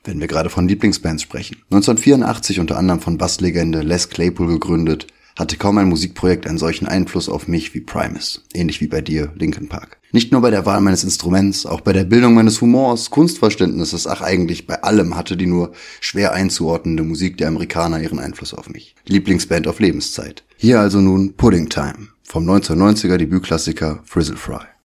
Wenn wir gerade von Lieblingsbands sprechen. 1984 unter anderem von Basslegende Les Claypool gegründet, hatte kaum ein Musikprojekt einen solchen Einfluss auf mich wie Primus. Ähnlich wie bei dir, Linkin Park. Nicht nur bei der Wahl meines Instruments, auch bei der Bildung meines Humors, Kunstverständnisses, eigentlich bei allem hatte die nur schwer einzuordnende Musik der Amerikaner ihren Einfluss auf mich. Lieblingsband auf Lebenszeit. Hier also nun Pudding Time vom 1990er Debütklassiker Frizzle Fry.